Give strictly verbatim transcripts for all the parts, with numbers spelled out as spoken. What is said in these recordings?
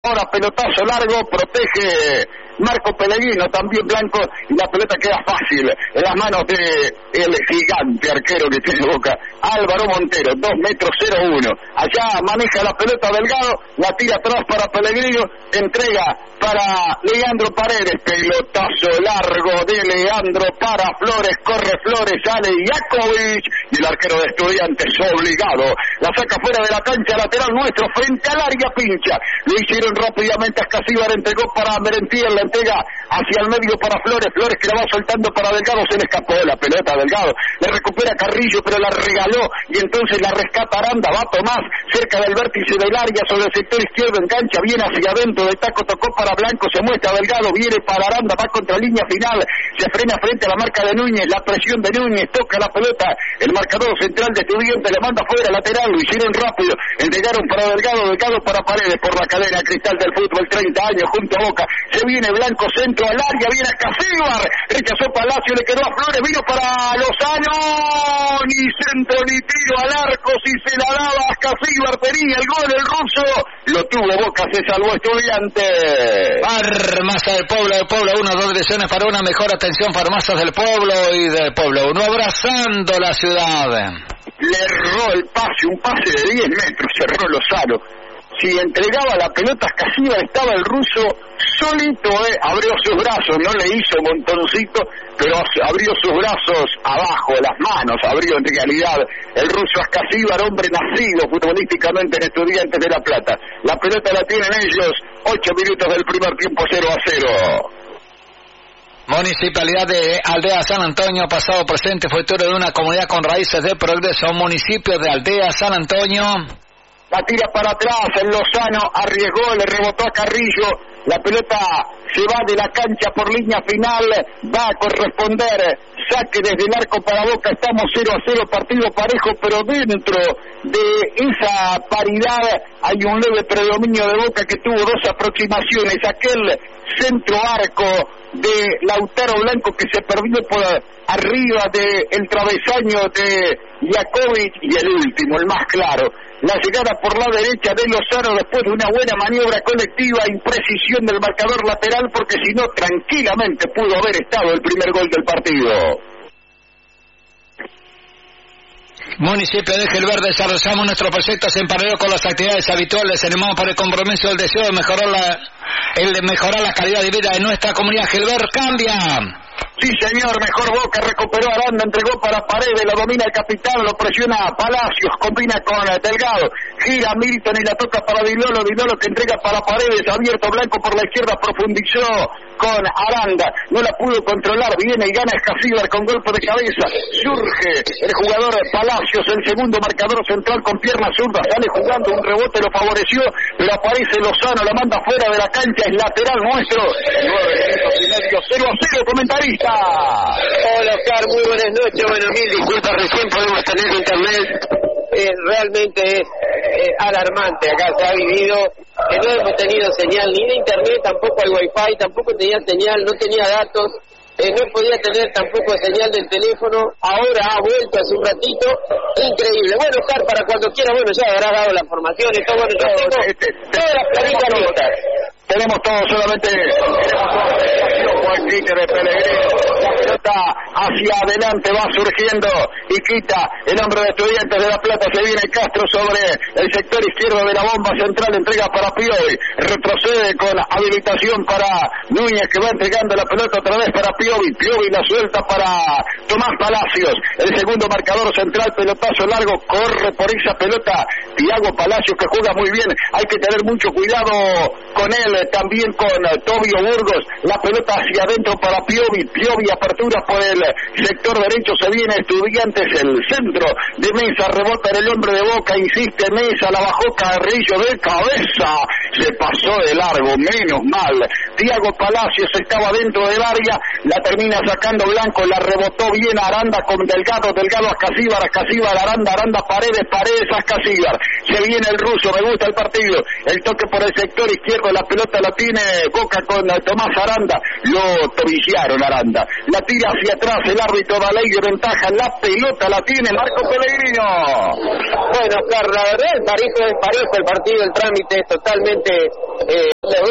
Ahora pelotazo largo, protege Marco Pellegrino, también Blanco, y la pelota queda fácil en las manos de el gigante arquero que tiene Boca, Álvaro Montero, dos metros cero uno. Allá maneja la pelota Delgado, la tira atrás para Pellegrino, entrega para Leandro Paredes, pelotazo largo de Leandro para Flores, corre Flores, sale Jakovic, y el arquero de Estudiantes obligado, la saca fuera de la cancha, lateral nuestro, frente al área, pincha, lo hicieron rápidamente a Escasíbar, entregó para Merentiel, la entrega hacia el medio para Flores, Flores que la va soltando para Delgado, se le escapó la pelota a Delgado, le recupera Carrillo pero la regaló y entonces la rescata Aranda, va Tomás cerca del vértice del área sobre el sector izquierdo, engancha, viene hacia adentro del taco, tocó para Blanco, se muestra Delgado, viene para Aranda, va contra línea final, se frena frente a la marca de Núñez, la presión de Núñez, toca la pelota, el marcador central de Estudiantes le manda fuera lateral, lo hicieron rápido, entregaron para Delgado, Delgado para Paredes por la cadena Cristal del fútbol, treinta años junto a Boca, se viene Blanco, centro al área, viene a Escasíbar, rechazó Palacio, le quedó a Flores, vino para Lozano, ni centro ni tiro al arco, si se la daba a Escasíbar, tenía el gol el ruso, lo tuvo Boca, se salvó Estudiantes. Farmacia del Pueblo, del Pueblo uno, dos direcciones para una mejor atención, Farmacias del Pueblo y del Pueblo uno, abrazando la ciudad. Le erró el pase, un pase de diez metros, cerró Lozano. Si entregaba la pelota a Escasíbar, estaba el ruso solito, eh, abrió sus brazos, no le hizo montoncito, pero abrió sus brazos abajo, las manos, abrió en realidad el ruso Escasíbar, hombre nacido futbolísticamente en Estudiantes de La Plata. La pelota la tienen ellos, ocho minutos del primer tiempo, cero a cero. Municipalidad de Aldea San Antonio, pasado, presente, futuro de una comunidad con raíces de progreso. Municipio de Aldea San Antonio. La tira para atrás, el Lozano arriesgó, le rebotó a Carrillo, la pelota se va de la cancha por línea final, va a corresponder saque desde el arco para Boca, estamos cero a cero, partido parejo, pero dentro de esa paridad hay un leve predominio de Boca que tuvo dos aproximaciones, aquel centro arco de Lautaro Blanco que se perdió por arriba del travesaño de Jakovic, y el último, el más claro, la llegada por la derecha de Lozano después de una buena maniobra colectiva, imprecisión del marcador lateral, porque si no tranquilamente pudo haber estado el primer gol del partido. Municipio de Gilbert, desarrollamos nuestros proyectos en paralelo con las actividades habituales, animados por el compromiso y el deseo de mejorar la, el de mejorar la calidad de vida de nuestra comunidad. Gilbert cambia. Sí, señor, mejor Boca, recuperó Aranda, entregó para Paredes, lo domina el capitán, lo presiona Palacios, combina con Delgado, gira Milton y la toca para Dilolo, Dilolo que entrega para Paredes, abierto Blanco por la izquierda, profundizó con Aranda, no la pudo controlar, viene y gana Escasíbar con golpe de cabeza, surge el jugador Palacios, el segundo marcador central con pierna zurda, sale jugando, un rebote lo favoreció, pero aparece Lozano, la manda fuera de la cancha, es lateral nuestro, nueve minutos y medio, cero a cero, comentarista. Hola Oscar, muy buenas noches, bueno, mil disculpas, recién podemos tener internet, eh, realmente es eh, alarmante, acá se ha vivido, que no hemos tenido señal ni de internet, tampoco hay wifi, tampoco tenía señal, no tenía datos, eh, no podía tener tampoco señal del teléfono, ahora ha vuelto hace un ratito, increíble. Bueno Oscar, para cuando quiera, bueno, ya habrá dado la formación y todo, bueno, yo tengo este, todas las planillas listas. Tenemos todo, solamente Juan Quique de Pellegrino, la pelota hacia adelante va surgiendo y quita el hombre de Estudiantes de La Plata, se viene Castro sobre el sector izquierdo de la bomba central, entrega para Piovi, retrocede con habilitación para Núñez que va entregando la pelota otra vez para Piovi, Piovi la suelta para Tomás Palacios, el segundo marcador central, pelotazo largo, corre por esa pelota Thiago Palacios que juega muy bien, hay que tener mucho cuidado con él, también con uh, Tobio Burgos, la pelota hacia adentro para Piovi, Piovi apertura por el sector derecho, se viene Estudiantes, el centro de Mesa, rebota en el hombre de Boca, insiste Mesa, la bajó Carrillo de cabeza, se pasó de largo, menos mal, Thiago Palacios estaba dentro del área, la termina sacando Blanco, la rebotó bien Aranda con Delgado, Delgado a Escasíbar, Escasíbar, Aranda, Aranda, Paredes, Paredes a Escasíbar, se viene el ruso, me gusta el partido, el toque por el sector izquierdo, la pelota la tiene Boca con Tomás Aranda, lo tobillaron Aranda, la tira hacia atrás, el árbitro da ley de ventaja, la pelota la tiene Marco Pellegrino. Bueno, Oscar, la verdad, el parejo es parejo, el partido, el trámite es totalmente... Eh...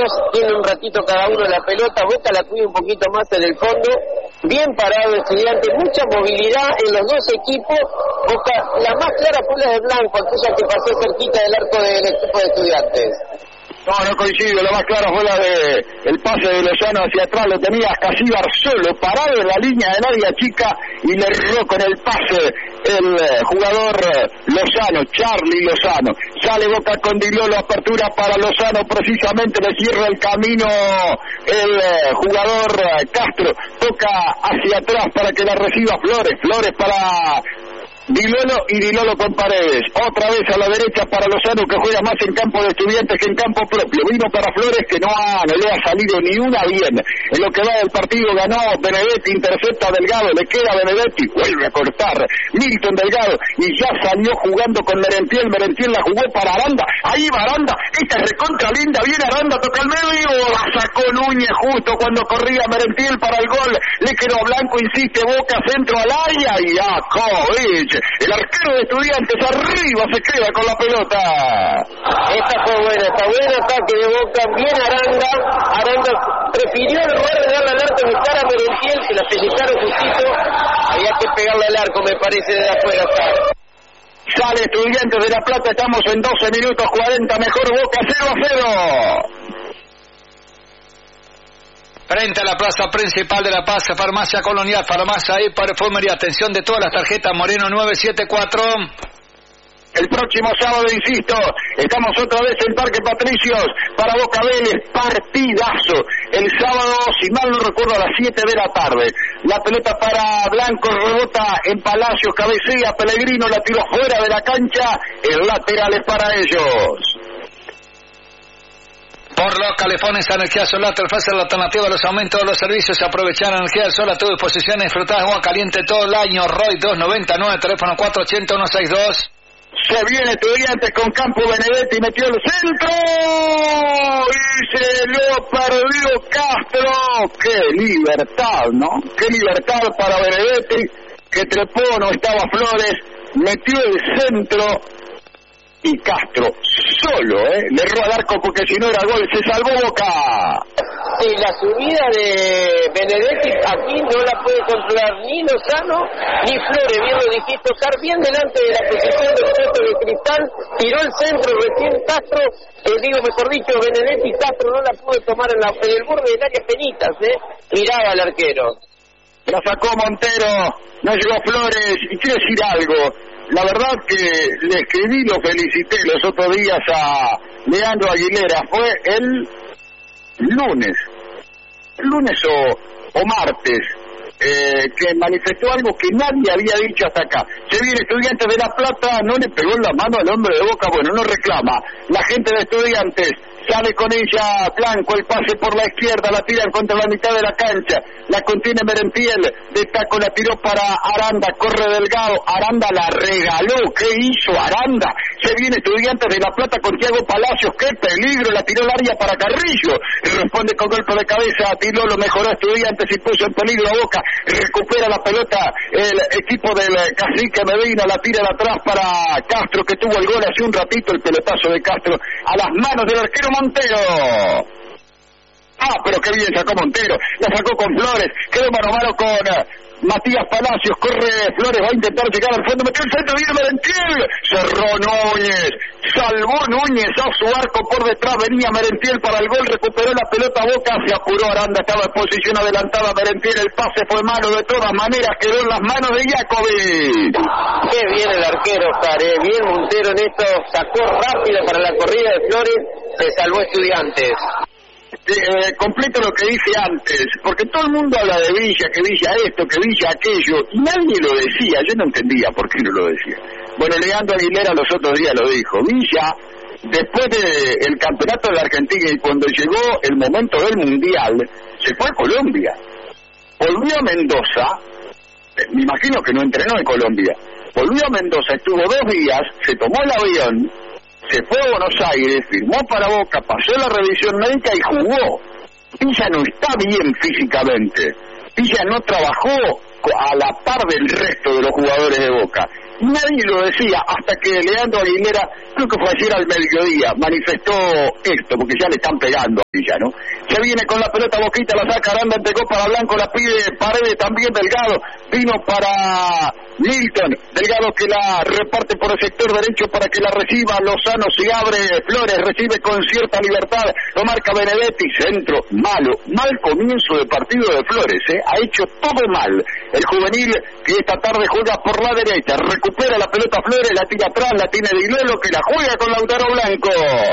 dos tienen un ratito cada uno la pelota, Boca la cuida un poquito más en el fondo, bien parado Estudiantes, mucha movilidad en los dos equipos. Boca, la más clara fue la de Blanco, aquella que pasó cerquita del arco del equipo de Estudiantes. No, no coincido, lo más claro fue la de el pase de Lozano hacia atrás, lo tenía Casíbar solo, parado en la línea del área chica y le erró con el pase el eh, jugador eh, Lozano, Charlie Lozano. Sale Boca con Dilolo, apertura para Lozano, precisamente le cierra el camino el eh, jugador eh, Castro, toca hacia atrás para que la reciba Flores, Flores para Dilolo y Dilolo con Paredes, otra vez a la derecha para Lozano, que juega más en campo de Estudiantes que en campo propio. Vino para Flores, que no, ha, no le ha salido ni una bien. En lo que va del partido ganó Benedetti, intercepta a Delgado, le queda Benedetti, vuelve a cortar Milton Delgado y ya salió jugando con Merentiel. Merentiel la jugó para Aranda, ahí va Aranda, esta es recontra linda, viene Aranda, toca el medio, la sacó Núñez justo cuando corría Merentiel para el gol, le quedó Blanco, insiste Boca, centro al área y a Kovic. El arquero de Estudiantes arriba se queda con la pelota. Esta fue buena, está buena, ataque de Boca, bien Aranda. Aranda prefirió en lugar de darle al arco y buscar a Merentiel, que la pellizcaron justito. Había que pegarle al arco, me parece, de afuera. Sale Estudiantes de La Plata, estamos en doce minutos cuarenta, mejor Boca cero a cero. Frente a la plaza principal de La Paz, Farmacia Colonial, Farmacia y Perfumería. Atención de todas las tarjetas, Moreno nueve siete cuatro. El próximo sábado, insisto, estamos otra vez en Parque Patricios para Boca Vélez, partidazo. El sábado, si mal no recuerdo, a las siete de la tarde. La pelota para Blanco, rebota en Palacios, cabecea Pellegrino, la tiró fuera de la cancha, el lateral es para ellos. Por los calefones, energía solar te ofrece la alternativa a los aumentos de los servicios. Aprovechar la energía del sol a tu disposición y disfrutar de agua caliente todo el año. Roy dos noventa y nueve, teléfono cuatro ochenta, ciento sesenta y dos. Se viene Estudiantes con Campo Benedetti, metió el centro y se lo perdió Castro. ¡Qué libertad!, ¿no? ¡Qué libertad para Benedetti, que trepó, no estaba Flores, metió el centro y Castro solo, ¿eh? Le erró al arco porque si no era gol, se salvó Boca. Sí, la subida de Benedetti aquí no la puede controlar ni Lozano ni Flores, bien lo dijiste, Oscar, bien delante de la posición del centro de Cristal, tiró el centro recién Castro, eh, digo mejor dicho, Benedetti Castro no la pudo tomar en, la, en el borde del área penitas, ¿eh? Miraba al arquero. La sacó Montero, no llegó Flores, y quiero decir algo. La verdad que le escribí, lo felicité los otros días a Leandro Aguilera, fue el lunes, el lunes o, o martes, eh, que manifestó algo que nadie había dicho hasta acá. Se viene Estudiantes de La Plata, no le pegó en la mano al hombre de Boca, bueno, no reclama. La gente de Estudiantes sale con ella Blanco, el pase por la izquierda, la tiran contra la mitad de la cancha, la contiene Merentiel, de taco la tiró para Aranda, corre Delgado, Aranda la regaló, ¿qué hizo Aranda? Se viene Estudiantes de La Plata con Thiago Palacios, qué peligro, la tiró al área para Carrillo, responde con golpe de cabeza, tiró, lo mejoró Estudiantes y puso en peligro a Boca, recupera la pelota el equipo del Cacique Medina, la tira de atrás para Castro, que tuvo el gol hace un ratito, el pelotazo de Castro a las manos del arquero Montero. Ah, pero qué bien sacó Montero, la sacó con Flores, quedó mano a mano con uh, Matías Palacios, corre Flores, va a intentar llegar al fondo, metió el centro, viene Merentiel, cerró Núñez, salvó Núñez a su arco por detrás, venía Merentiel para el gol, recuperó la pelota Boca, se apuró Aranda, estaba en posición adelantada Merentiel, el pase fue malo, de todas maneras quedó en las manos de Jacobi. Qué bien el arquero, Oscar, eh, bien Montero en esto, sacó rápido para la corrida de Flores, se salvó Estudiantes. Eh, completo lo que dije antes, porque todo el mundo habla de Villa, que Villa esto, que Villa aquello, y nadie lo decía, yo no entendía por qué no lo decía. Bueno, Leandro Aguilera los otros días lo dijo, Villa, después del campeonato de la Argentina y cuando llegó el momento del Mundial, se fue a Colombia, volvió a Mendoza, eh, me imagino que no entrenó en Colombia, volvió a Mendoza, estuvo dos días, se tomó el avión, se fue a Buenos Aires, firmó para Boca, pasó la revisión médica y jugó. Villa no está bien físicamente. Villa no trabajó a la par del resto de los jugadores de Boca. Nadie lo decía hasta que Leandro Aguilera, creo que fue ayer al mediodía, manifestó esto, porque ya le están pegando a Villa, ¿no? Se viene con la pelota Boquita, la saca Aranda, entregó para Blanco, la pide Paredes, también Delgado, vino para Milton, Delgado que la reparte por el sector derecho para que la reciba, Lozano se abre, Flores recibe con cierta libertad, lo marca Benedetti, centro, malo, mal comienzo de partido de Flores, ¿eh? Ha hecho todo mal, el juvenil que esta tarde juega por la derecha, recupera la pelota Flores, la tira atrás, la tiene Di Lelo, que la juega con Lautaro Blanco.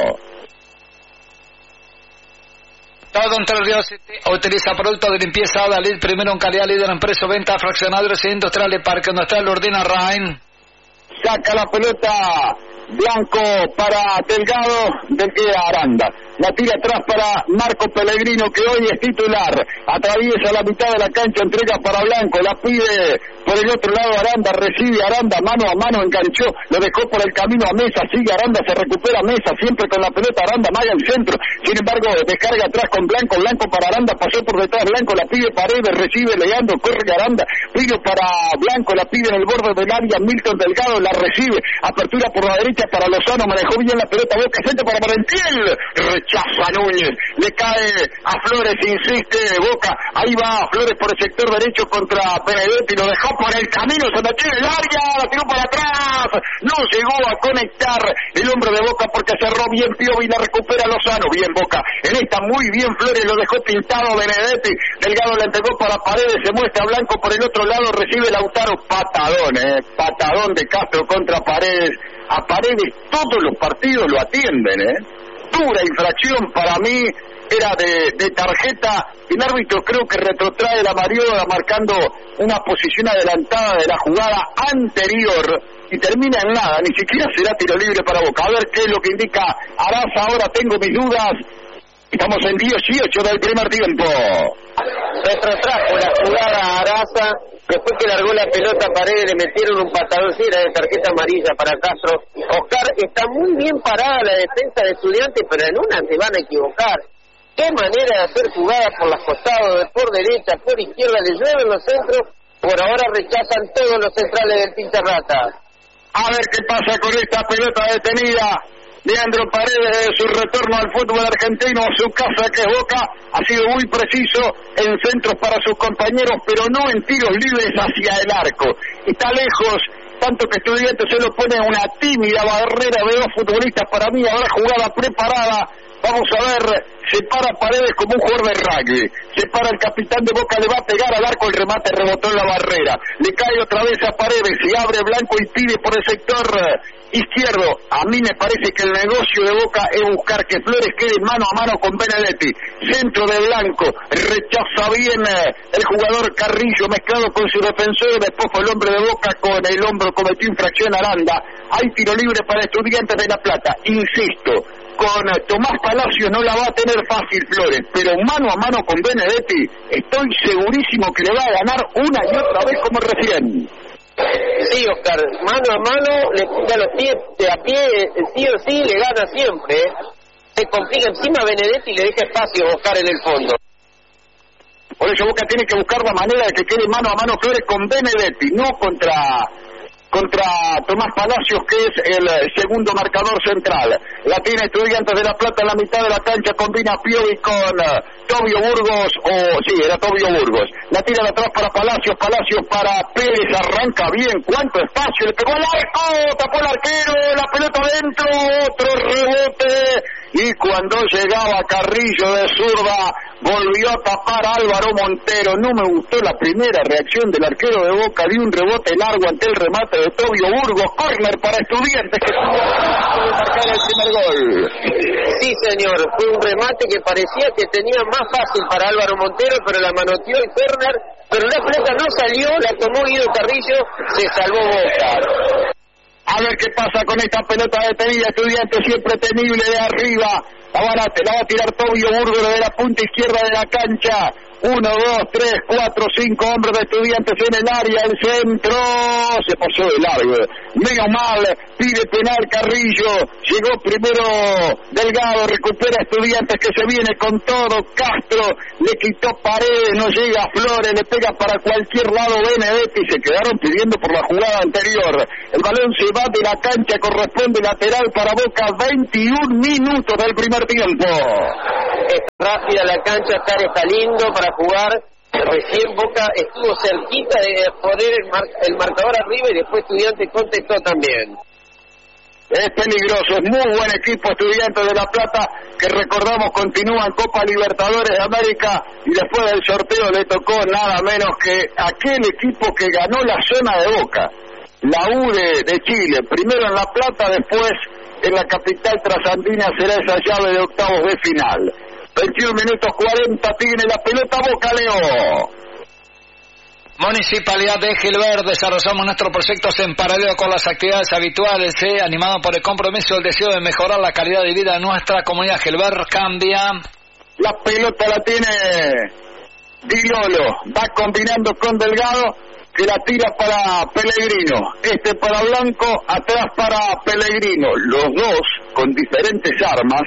Todo Entre Ríos utiliza productos de limpieza Dalid, primero en calidad, líder en precio, venta, fraccionadores e industriales, Parque Industrial Ordina Rain. Saca la pelota Blanco para Delgado, del que Aranda. La tira atrás para Marco Pellegrino, que hoy es titular. Atraviesa la mitad de la cancha, entrega para Blanco, la pide por el otro lado Aranda, recibe Aranda, mano a mano, enganchó, lo dejó por el camino a Mesa, sigue Aranda, se recupera Mesa, siempre con la pelota Aranda, maga el centro. Sin embargo, descarga atrás con Blanco, Blanco para Aranda, pasó por detrás Blanco, la pide Paredes, recibe Leandro, corre Aranda, pide para Blanco, la pide en el borde del área, Milton Delgado la recibe, apertura por la derecha para Lozano, manejó bien la pelota, Boca, centro para Valentiel, rechaza Núñez, le cae a Flores, insiste Boca, ahí va Flores por el sector derecho contra Benedetti, lo dejó por el camino, se metió en el área, la tiró para atrás, no llegó a conectar el hombre de Boca porque cerró bien Piovi y la recupera Lozano, bien Boca, en esta muy bien Flores, lo dejó pintado Benedetti, Delgado la entregó para Paredes, se muestra Blanco por el otro lado, recibe Lautaro, patadón, eh, patadón de Castro contra Paredes, a Paredes todos los partidos lo atienden, eh, dura infracción para mí, era de, de tarjeta, el árbitro creo que retrotrae la Mariola marcando una posición adelantada de la jugada anterior y termina en nada, ni siquiera será tiro libre para Boca. A ver qué es lo que indica Araza, ahora tengo mis dudas, estamos en dieciocho del primer tiempo. Retrotrajo la jugada Araza, después que largó la pelota a Paredes, le metieron un patadón, sí, era de tarjeta amarilla para Castro. Oscar, está muy bien parada la defensa de Estudiantes, pero en una se van a equivocar. Qué manera de hacer jugadas por los costados, por derecha, por izquierda, le llueven los centros, por ahora rechazan todos los centrales del Pintarrata. A ver qué pasa con esta pelota detenida. Leandro Paredes, de su retorno al fútbol argentino, a su casa que es Boca, ha sido muy preciso en centros para sus compañeros, pero no en tiros libres hacia el arco. Está lejos, tanto que Estudiantes se lo pone una tímida barrera de dos futbolistas. Para mí habrá jugada preparada. Vamos a ver, se para Paredes como un jugador de rugby, se para el capitán de Boca, le va a pegar al arco, el remate rebotó en la barrera, le cae otra vez a Paredes, se abre Blanco y pide por el sector izquierdo. A mí me parece que el negocio de Boca es buscar que Flores quede mano a mano con Benedetti, centro de Blanco, rechaza bien el jugador Carrillo mezclado con su defensor, después fue el hombre de Boca con el hombro, cometió infracción Aranda. Hay tiro libre para Estudiantes de La Plata, insisto, con Tomás Palacios no la va a tener fácil Flores, pero mano a mano con Benedetti estoy segurísimo que le va a ganar una y otra vez como recién. Sí, Oscar, mano a mano, le ponga los pies de a pie, sí o sí, le gana siempre, ¿eh? Se complica encima Benedetti y le deja espacio a Oscar en el fondo. Por eso Boca tiene que buscar la manera de que quede mano a mano Flores con Benedetti, no contra... contra Tomás Palacios, que es el segundo marcador central. La tiene Estudiantes de La Plata en la mitad de la cancha, combina Piovi con uh, Tobio Burgos, o sí, era Tobio Burgos. La tira de atrás para Palacios, Palacios para Pérez, arranca bien, cuánto espacio, le pegó al arco, tapó el arquero, la pelota adentro, otro rebote, y cuando llegaba Carrillo de zurda, volvió a tapar a Álvaro Montero. No me gustó la primera reacción del arquero de Boca, dio un rebote largo ante el remate de Tobio Burgos, córner para Estudiantes que puede marcar el primer gol. Sí, señor, fue un remate que parecía que tenía más fácil para Álvaro Montero, pero la manoteó el córner, pero la pelota no salió, la tomó Guido Carrillo, se salvó Boca. A ver qué pasa con esta pelota detenida, Estudiantes siempre tenible de arriba. La va a, la va a tirar Tobio Burgos de la punta izquierda de la cancha. Uno, dos, tres, cuatro, cinco hombres de Estudiantes en el área, el centro, se pasó de largo, menos mal, pide penal Carrillo, llegó primero Delgado, recupera Estudiantes que se viene con todo, Castro le quitó Paredes, no llega Flores, le pega para cualquier lado Benedetti, se quedaron pidiendo por la jugada anterior, el balón se va de la cancha, corresponde lateral para Boca, veintiún minutos del primer tiempo. Es rápida la cancha, Oscar, está lindo para jugar. Recién Boca estuvo cerquita de poner el, mar el marcador arriba y después Estudiantes contestó también. Es peligroso, es muy buen equipo Estudiantes de La Plata, que recordamos continúa en Copa Libertadores de América y después del sorteo le tocó nada menos que aquel equipo que ganó la zona de Boca, la U de, de Chile, primero en La Plata, después en la capital trasandina será esa llave de octavos de final. veintiún minutos cuarenta, tiene la pelota Boca, Leo. Municipalidad de Gilbert, desarrollamos nuestros proyectos en paralelo con las actividades habituales, ¿eh? Animado por el compromiso y el deseo de mejorar la calidad de vida de nuestra comunidad. Gilbert cambia. La pelota la tiene Dilolo, va combinando con Delgado, que la tira para Pellegrino, este para Blanco, atrás para Pellegrino. Los dos, con diferentes armas,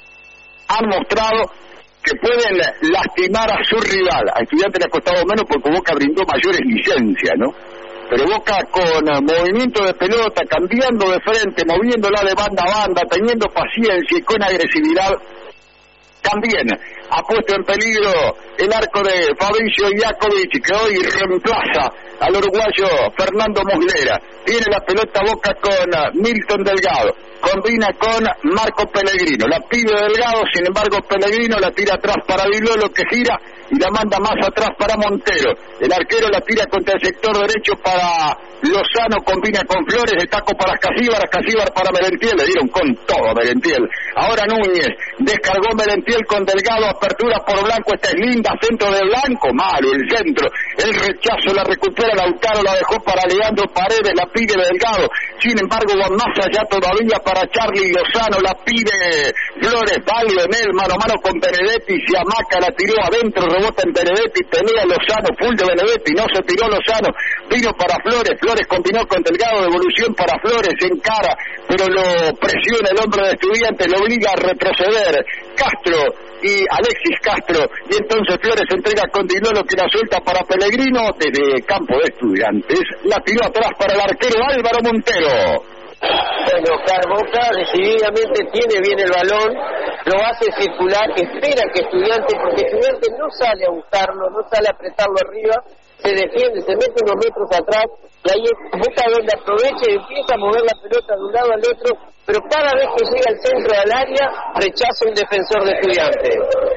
han mostrado que pueden lastimar a su rival. A Estudiantes le ha costado menos porque Boca brindó mayores licencias, ¿no? Pero Boca con movimiento de pelota, cambiando de frente, moviéndola de banda a banda, teniendo paciencia y con agresividad, también ha puesto en peligro el arco de Fabricio Iacovic, que hoy reemplaza al uruguayo Fernando Muslera. Tiene la pelota Boca con Milton Delgado, combina con Marco Pellegrino, la pide Delgado, sin embargo Pellegrino la tira atrás para Dilolo, que gira y la manda más atrás para Montero. El arquero la tira contra el sector derecho para Lozano, combina con Flores, de taco para Casíbar, Casíbar para Merentiel, le dieron con todo a Merentiel. Ahora Núñez, descargó Merentiel con Delgado, apertura por Blanco, esta es linda, centro de Blanco, malo el centro, el rechazo, la recupera Lautaro, la dejó para Leandro Paredes, la pide Delgado, sin embargo va más allá todavía para Charly Lozano, la pide Flores, va Lionel, mano a mano con Benedetti, se amaca, la tiró adentro, rebota en Benedetti, pelea Lozano, full de Benedetti, no se tiró Lozano, vino para Flores, Flores combinó con Delgado, devolución para Flores, encara, pero lo presiona el hombre de Estudiantes, lo obliga a retroceder, Castro y Alexis Castro, y entonces Flores entrega con Dilolo, que la suelta para Pellegrino desde campo de Estudiantes, la tiró atrás para el arquero Álvaro Montero. Bueno, Carboca decididamente tiene bien el balón, lo hace circular, espera que Estudiantes, porque Estudiantes no sale a buscarlo, no sale a apretarlo arriba, se defiende, se mete unos metros atrás, y ahí es Boca donde aprovecha y empieza a mover la pelota de un lado al otro, pero cada vez que llega al centro del área, rechaza un defensor de Estudiantes.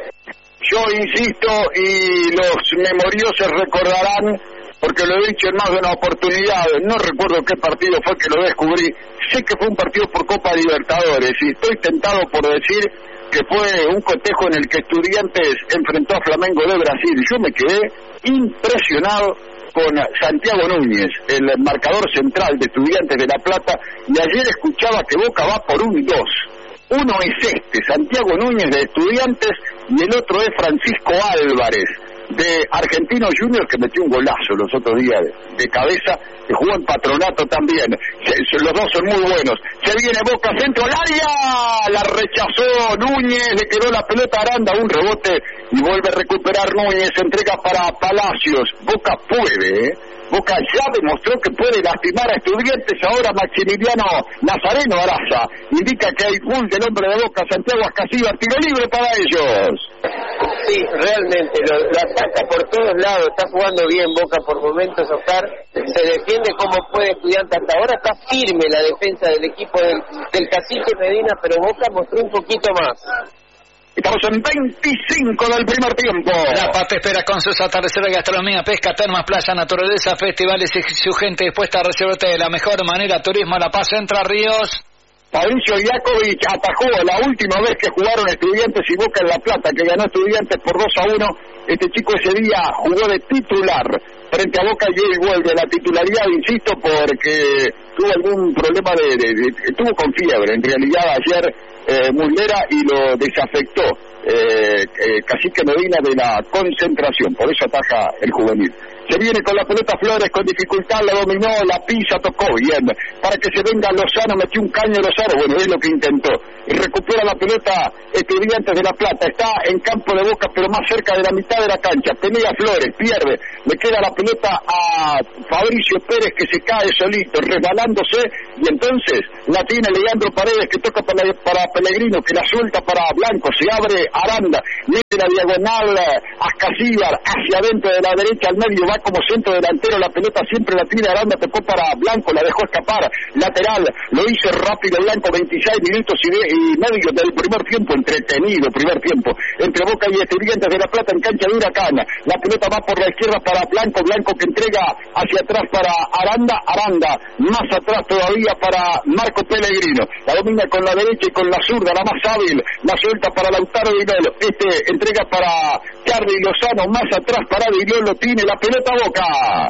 Yo insisto, y los memoriosos recordarán, porque lo he dicho en más de una oportunidad, no recuerdo qué partido fue que lo descubrí, sé que fue un partido por Copa Libertadores, y estoy tentado por decir que fue un cotejo en el que Estudiantes enfrentó a Flamengo de Brasil. Yo me quedé impresionado con Santiago Núñez, el marcador central de Estudiantes de La Plata, y ayer escuchaba que Boca va por un dos. Uno es este, Santiago Núñez de Estudiantes, y el otro es Francisco Álvarez, de Argentinos Juniors, que metió un golazo los otros días de, de cabeza, que jugó en Patronato también. Se, se, los dos son muy buenos. Se viene Boca, centro al área, la rechazó Núñez, le quedó la pelota a Aranda, un rebote y vuelve a recuperar Núñez, entrega para Palacios. Boca puede, ¿eh? Boca ya demostró que puede lastimar a Estudiantes. Ahora Maximiliano Nazareno Araza indica que hay gol del hombre de Boca, Santiago Ascasíbar, tiro libre para ellos. Sí, realmente, lo, lo ataca por todos lados, está jugando bien Boca por momentos, Oscar, se defiende como puede Estudiantes, hasta ahora está firme la defensa del equipo del, del Cacique Medina, pero Boca mostró un poquito más. Estamos en veinticinco del primer tiempo. La Paz te espera con sus atardeceres, gastronomía, pesca, termas, playa, naturaleza, festivales y su gente dispuesta a recibirte de la mejor manera. Turismo La Paz, Entre Ríos. Fabricio Iacovic atajó la última vez que jugaron Estudiantes y Boca en La Plata, que ganó Estudiantes por dos a uno. Este chico ese día jugó de titular frente a Boca y hoy vuelve a la titularidad, insisto, porque tuvo algún problema de, de, de tuvo con fiebre, en realidad ayer eh, Muslera, y lo desafectó eh, de Cacique Medina de la concentración, por eso ataja el juvenil. Se viene con la pelota Flores, con dificultad la dominó, la pisa, tocó bien. Para que se venga Lozano, metió un caño Lozano, bueno, es lo que intentó. Y recupera la pelota Estudiantes de La Plata. Está en campo de Boca, pero más cerca de la mitad de la cancha. Pelea Flores, pierde. Le queda la pelota a Fabricio Pérez, que se cae solito, resbalándose. Y entonces la tiene Leandro Paredes, que toca para, para Pellegrino, que la suelta para Blanco. Se abre Aranda, mete la diagonal a Casíbar, hacia adentro de la derecha al medio. Va como centro delantero, la pelota siempre la tiene Aranda, tocó para Blanco, la dejó escapar, lateral, lo hizo rápido Blanco, veintiséis minutos y, de, y medio del primer tiempo, entretenido primer tiempo, entre Boca y Estudiantes de La Plata en cancha de Huracán. La pelota va por la izquierda para Blanco, Blanco que entrega hacia atrás para Aranda, Aranda, más atrás todavía para Marco Pellegrino, la domina con la derecha y con la zurda, la más hábil, la suelta para Lautaro Di Lolo, este entrega para Charly Lozano, más atrás para Di Lolo, tiene la pelota Boca.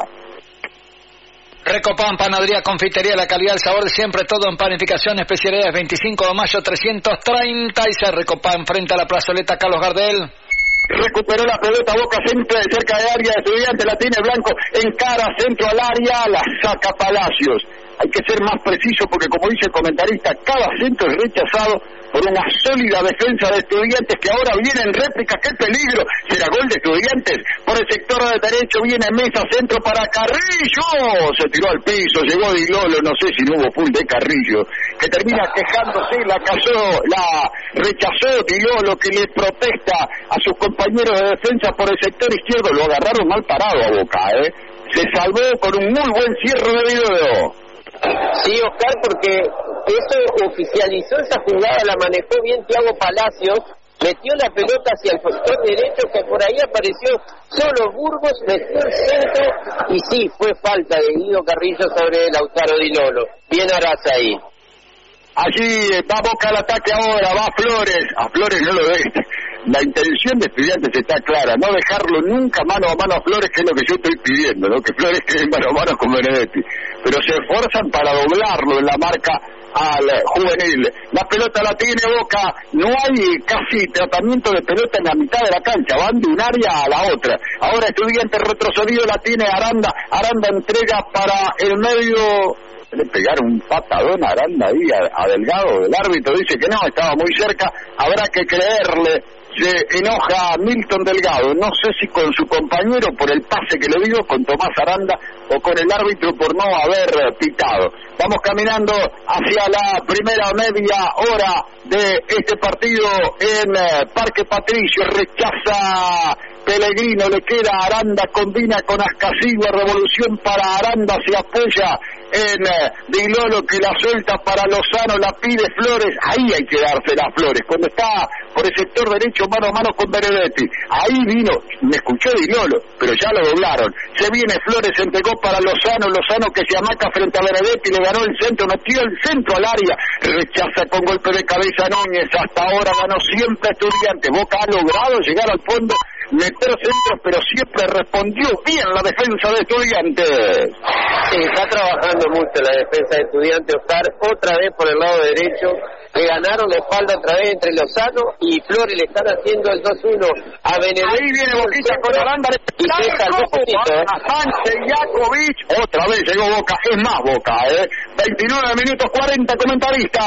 Recopan, panadería, confitería, la calidad, el sabor de siempre, todo en panificación, especialidades, veinticinco de mayo trescientos treinta y seis. Recopan frente a la plazoleta Carlos Gardel. Recuperó la pelota Boca, centro de cerca de área de Estudiantes, la tiene Blanco, encara centro al área, la saca Palacios. Hay que ser más preciso porque, como dice el comentarista, cada centro es rechazado por una sólida defensa de Estudiantes que ahora viene en réplica. ¡Qué peligro! Será gol de Estudiantes. Por el sector de derecho viene Mesa, centro para Carrillo. Se tiró al piso, llegó Di Lolo, no sé si no hubo full de Carrillo, que termina quejándose, la cayó, la rechazó Di Lolo, que le protesta a sus compañeros de defensa por el sector izquierdo. Lo agarraron mal parado a Boca, ¿eh? Se salvó con un muy buen cierre de video. Sí, Oscar, porque eso oficializó esa jugada, la manejó bien Thiago Palacios, metió la pelota hacia el sector derecho, que por ahí apareció solo Burgos, metió el centro, y sí, fue falta de Guido Carrillo sobre Lautaro Di Lolo. Bien Araza ahí. Allí va Boca al ataque ahora, va Flores, a Flores no lo deja. La intención de Estudiantes está clara, no dejarlo nunca mano a mano a Flores, que es lo que yo estoy pidiendo, ¿no? Que Flores quede mano a mano con Benedetti, pero se esfuerzan para doblarlo en la marca al juvenil. La pelota la tiene Boca, no hay casi tratamiento de pelota en la mitad de la cancha, van de un área a la otra. Ahora Estudiantes retrocedido, la tiene Aranda, Aranda entrega para el medio. Le pegaron un patadón a Aranda ahí a, a Delgado, el árbitro dice que no, estaba muy cerca, habrá que creerle. Se enoja Milton Delgado, no sé si con su compañero por el pase que le dio, con Tomás Aranda, o con el árbitro por no haber pitado. Vamos caminando hacia la primera media hora de este partido en eh, Parque Patricio. Rechaza Pellegrino, le queda Aranda, combina con Ascasigua, revolución para Aranda, se apoya en eh, Di Lolo, que la suelta para Lozano, la pide Flores, ahí hay que darse las Flores, cuando está por el sector derecho mano a mano con Benedetti, ahí vino, me escuchó Di Lolo, pero ya lo doblaron, se viene Flores, se entregó para Lozano, Lozano que se amaca frente a Benedetti, le ganó el centro, metió el centro al área, rechaza con golpe de cabeza Núñez, hasta ahora ganó siempre Estudiantes. Boca ha logrado llegar al fondo, meter centros, pero siempre respondió bien la defensa de Estudiantes. Sí, está trabajando mucho la defensa de Estudiantes, Oscar, otra vez por el lado derecho, le ganaron la espalda otra vez entre Lozano y Flores, le están haciendo el dos uno a Benedetti. Ahí viene Boquita con Aranda, y se salvó poquito, ¿eh? a Sánchez Jakovic, otra vez llegó Boca, es más Boca, ¿eh? veintinueve minutos cuarenta, comentarista.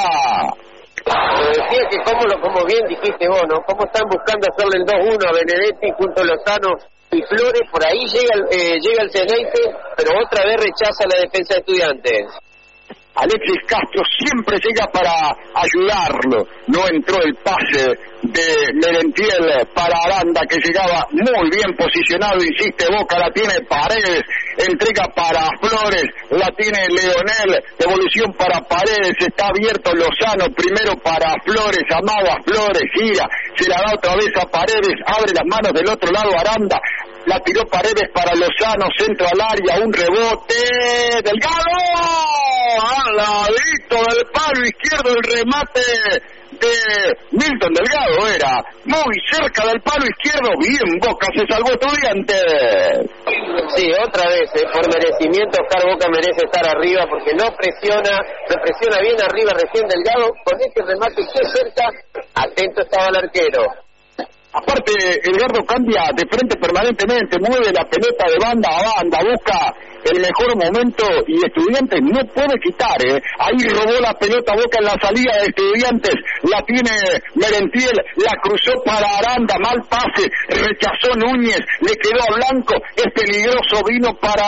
Lo decía que como, lo, como bien dijiste vos, ¿no? Cómo están buscando hacerle el dos uno a Benedetti junto a Lozano y Flores, por ahí llega el, eh, llega el Ceneice, pero otra vez rechaza la defensa de Estudiantes. Alexis Castro siempre llega para ayudarlo, no entró el pase de Merentiel para Aranda, que llegaba muy bien posicionado, insiste Boca, la tiene Paredes, entrega para Flores, la tiene Leonel, devolución para Paredes, está abierto Lozano, primero para Flores, amado a Flores, gira, se la da otra vez a Paredes, abre las manos del otro lado Aranda, la tiró Paredes para Lozano, centro al área, un rebote, Delgado, al ladito del palo izquierdo, el remate de Milton Delgado era muy cerca del palo izquierdo, bien Boca, se salvó Estudiantes. Sí, otra vez, eh, por merecimiento, Oscar, Boca merece estar arriba porque no presiona, no presiona bien arriba recién Delgado, con este remate que cerca, atento estaba el arquero. Aparte fíjate, Edgardo cambia de frente permanentemente, mueve la pelota de banda a banda, busca el mejor momento y Estudiantes no puede quitar, ¿eh? Ahí robó la pelota Boca en la salida de Estudiantes, la tiene Merentiel, la cruzó para Aranda, mal pase, rechazó Núñez, le quedó a Blanco, es peligroso, vino para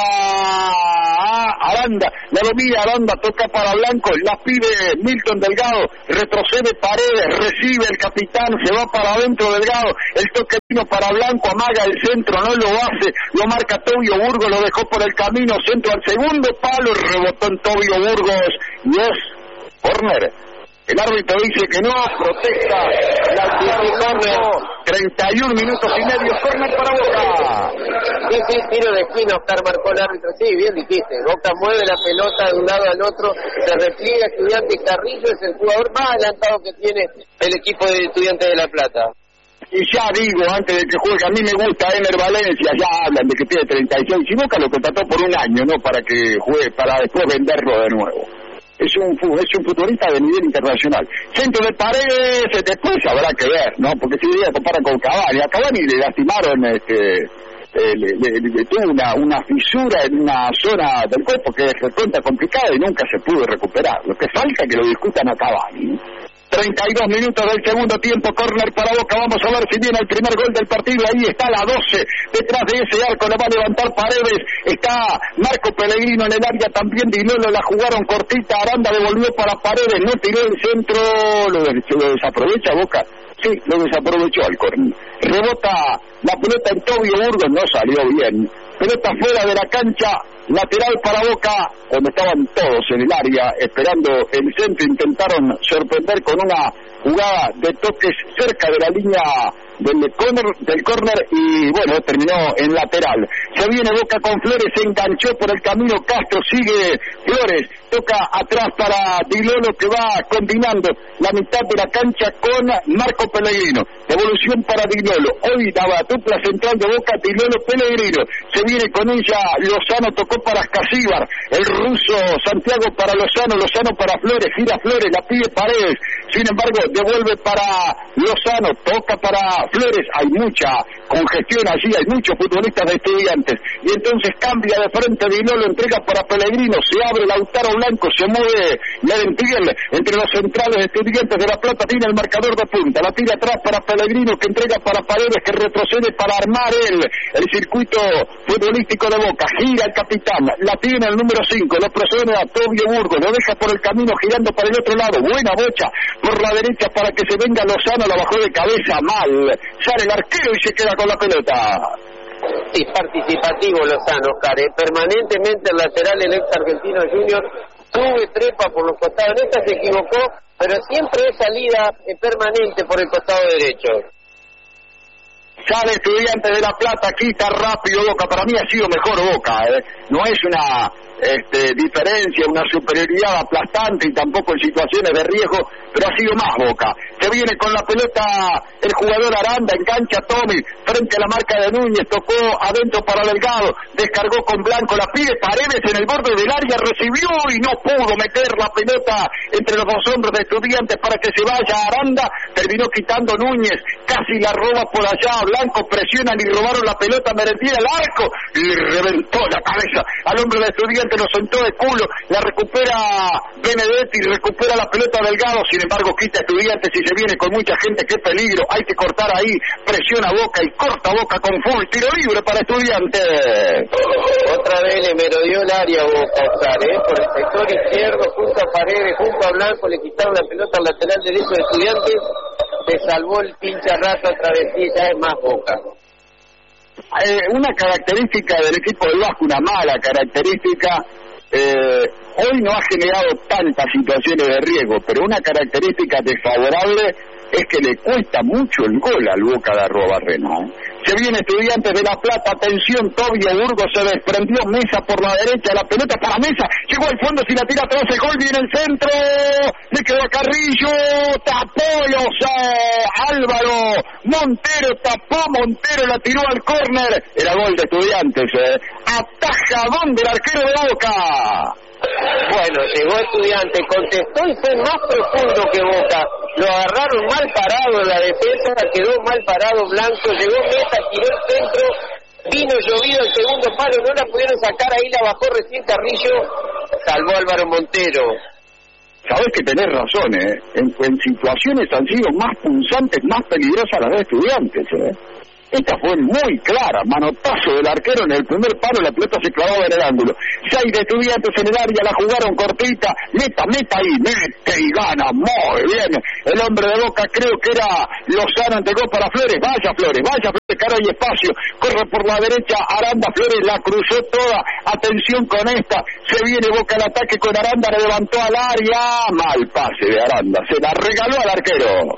Aranda, la domina Aranda, toca para Blanco, la pide Milton Delgado, retrocede Paredes, recibe el capitán, se va para adentro Delgado, el toque vino para Blanco, amaga el centro, no lo hace, lo marca Tobio Burgos, lo dejó por el camino, centro al segundo palo, rebotó en Tobio Burgos y es córner. El árbitro dice que no, protesta la córner, treinta y un minutos y medio, córner para Boca. Sí, sí, tiro de esquina, Oscar marcó el árbitro, sí, bien dijiste, Boca mueve la pelota de un lado al otro, se repliega Estudiantes, Carrillo es el jugador más adelantado que tiene el equipo de Estudiantes de La Plata. Y ya digo, antes de que juegue, a mí me gusta Ener Valencia, ya hablan de que tiene treinta y seis, y Boca lo contrató por un año, no para que juegue, para después venderlo de nuevo. Es un, es un futbolista de nivel internacional. Centro de Paredes, después habrá que ver, ¿no? Porque si le comparan con Cavani, a Cavani le lastimaron, este, eh, le, le, le tuvo una, una fisura en una zona del cuerpo que es recontra complicada y nunca se pudo recuperar. Lo que falta es que lo discutan a Cavani. treinta y dos minutos del segundo tiempo, córner para Boca, vamos a ver si viene el primer gol del partido, ahí está la doce, detrás de ese arco lo va a levantar Paredes, está Marco Pellegrino en el área, también Dinolo, la jugaron cortita, Aranda devolvió para Paredes, no tiró el centro, lo, lo desaprovecha Boca, sí, lo desaprovechó el córner, rebota la pelota en Tobio Burgos, no salió bien, pelota fuera de la cancha, lateral para Boca, donde estaban todos en el área esperando el centro, intentaron sorprender con una jugada de toques cerca de la línea del córner, del córner y bueno, terminó en lateral. Se viene Boca con Flores, se enganchó por el camino Castro, sigue Flores, toca atrás para Dilolo que va combinando la mitad de la cancha con Marco Pellegrino. Devolución para Dilolo. Hoy daba dupla central de Boca, Dilolo Pellegrino. Se viene con ella Lozano, tocó para Casíbar, el ruso Santiago para Lozano, Lozano para Flores, gira Flores, la pide Paredes. Sin embargo, devuelve para Lozano, toca para Flores, hay mucha congestión allí, hay muchos futbolistas de Estudiantes, y entonces cambia de frente Dilolo, entrega para Pellegrino, se abre Lautaro Blanco, se mueve Merentiel entre los centrales de Estudiantes de La Plata, tiene el marcador de punta, la tira atrás para Pellegrino, que entrega para Paredes, que retrocede para armar él el circuito futbolístico de Boca, gira el capitán, la tiene el número cinco, lo procede a Tobio Burgos, lo deja por el camino girando para el otro lado, buena bocha por la derecha para que se venga Lozano, la bajó de cabeza mal, sale el arquero y se queda con la pelota. Sí, participativo Lozano, Oscar, ¿eh? Permanentemente el lateral, el ex argentino Junior, sube, trepa por los costados, en esta se equivocó, pero siempre es salida eh, permanente por el costado derecho. Sale Estudiantes de La Plata, quita rápido Boca, para mí ha sido mejor Boca, ¿eh? No es una este, diferencia, una superioridad aplastante y tampoco en situaciones de riesgo, pero ha sido más Boca. Se viene con la pelota el jugador Aranda, engancha a Tommy, frente a la marca de Núñez, tocó adentro para Delgado, descargó con Blanco, la pide Paredes en el borde del área, recibió y no pudo meter la pelota entre los dos hombros de Estudiantes para que se vaya Aranda, terminó quitando Núñez, casi la roba por allá, Blanco presionan y robaron la pelota, Merentiel al arco, y le reventó la cabeza al hombre de Estudiantes, lo sentó de culo, la recupera Benedetti, recupera la pelota Delgado, sin embargo quita Estudiantes y se viene con mucha gente, qué peligro, hay que cortar ahí, presiona Boca y corta Boca con full, tiro libre para Estudiantes. Otra vez le merodeó el área Boca, Oscar, ¿eh? Por el sector izquierdo, junto a Paredes, junto a Blanco, le quitaron la pelota al lateral derecho de Estudiantes, se salvó el pincha rato a través de ella, es más Boca. Eh, una característica del equipo del Vasco, una mala característica, eh, hoy no ha generado tantas situaciones de riesgo, pero una característica desfavorable es que le cuesta mucho el gol al Boca de Arruabarrena, ¿eh? Se viene Estudiantes de La Plata, atención, Tobio Burgos se desprendió, Mesa por la derecha, la pelota para Mesa, llegó al fondo, si la tira atrás el gol, viene el centro, le quedó a Carrillo, tapó los eh, Álvaro Montero, tapó Montero, la tiró al córner, era gol de Estudiantes, eh. Atajadón del arquero de Boca. Bueno, llegó Estudiante, contestó y fue más profundo que Boca. lo agarraron mal parado en la defensa, quedó mal parado Blanco, llegó Meta, tiró el centro, vino llovido el segundo palo, no la pudieron sacar, ahí la bajó recién Carrillo, salvó Álvaro Montero. Sabés que tenés razón, ¿eh? En, en situaciones han sido más punzantes, más peligrosas las de Estudiantes, ¿eh? Esta fue muy clara, manotazo del arquero en el primer palo, la pelota se clavaba en el ángulo. Seis de Estudiantes en el área, la jugaron cortita, meta, meta ahí, mete y gana, muy bien. El hombre de Boca creo que era Lozano, entregó para Flores, vaya Flores, vaya Flores, cara y espacio, corre por la derecha, Aranda Flores la cruzó toda, atención con esta, se viene Boca al ataque con Aranda, le levantó al área, mal pase de Aranda, se la regaló al arquero.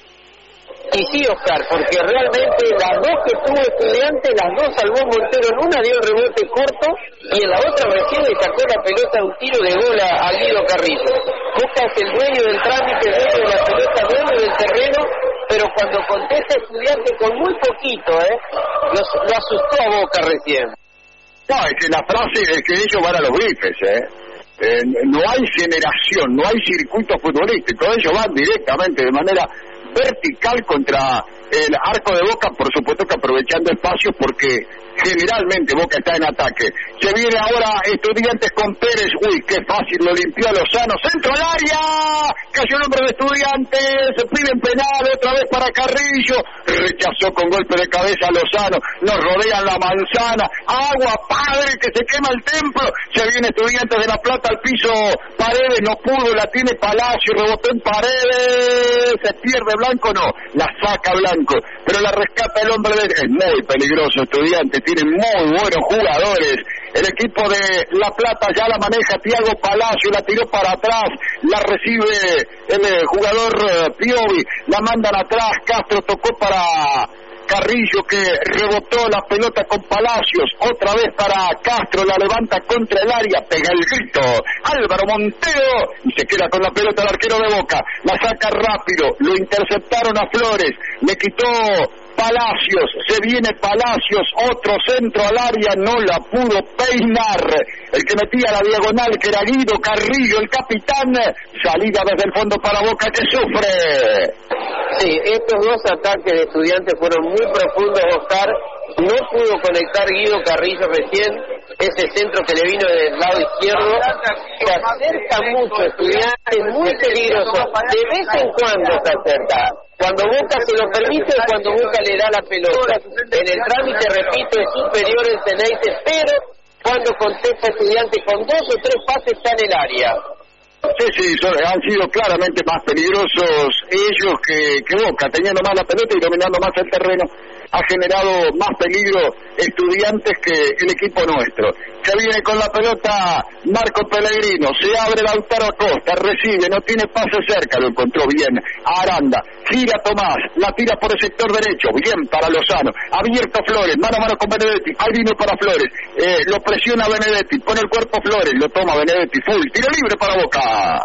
Y sí, Oscar, porque realmente las dos que tuvo Estudiantes, las dos salvó Montero, en una dio el rebote corto y en la otra recién le sacó la pelota un tiro de gol a, a Guido Carrillo. Boca es el dueño del trámite, el dueño de la pelota, dueño del terreno, pero cuando contesta Estudiantes con muy poquito, ¿eh? Lo, lo asustó a Boca recién. No, es que la frase es que ellos van a los grifes, ¿eh? Eh, no hay generación, no hay circuito futbolístico, ellos van directamente de manera vertical contra el arco de Boca, por supuesto que aprovechando espacios porque generalmente Boca está en ataque. Se viene ahora Estudiantes con Pérez, uy, qué fácil, lo limpió a Lozano, centro al área, cayó el hombre de Estudiantes, piden penal otra vez para Carrillo, rechazó con golpe de cabeza a Lozano, nos rodean la manzana, agua, padre, que se quema el templo, se viene Estudiantes de La Plata al piso, Paredes no pudo, la tiene Palacio, rebotó en Paredes, se pierde Blanco, no, la saca Blanco, pero la rescata el hombre de... Es muy peligroso Estudiantes, tiene muy buenos jugadores, el equipo de La Plata ya la maneja Thiago Palacio, la tiró para atrás, la recibe el eh, jugador eh, Piovi, la mandan atrás, Castro tocó para Carrillo que rebotó la pelota con Palacios, otra vez para Castro, la levanta contra el área, pega el grito, Álvaro Montero, y se queda con la pelota el arquero de Boca, la saca rápido, lo interceptaron a Flores, le quitó Palacios, se viene Palacios, otro centro al área, no la pudo peinar, el que metía la diagonal que era Guido Carrillo, el capitán, salida desde el fondo para Boca que sufre. Sí, estos dos ataques de Estudiantes fueron muy profundos, Oscar, no pudo conectar Guido Carrillo recién, ese centro que le vino del lado izquierdo, se acerca mucho Estudiantes, muy peligroso, de vez en cuando se acerca. Cuando Boca se lo permite o cuando Boca le da la pelota. En el trámite, repito, es superior el Ceneice, pero cuando contesta Estudiantes con dos o tres pases está en el área. Sí, sí, son, han sido claramente más peligrosos ellos que, que Boca, teniendo más la pelota y dominando más el terreno. Ha generado más peligro Estudiantes que el equipo nuestro. Se viene con la pelota Marco Pellegrino, se abre Lautaro Acosta, recibe, no tiene pase cerca, lo encontró bien Aranda, gira Tomás, la tira por el sector derecho, bien para Lozano, abierto Flores, mano a mano con Benedetti, ahí vino para Flores, eh, lo presiona Benedetti, pone el cuerpo Flores, lo toma Benedetti, full, tiro libre para Boca.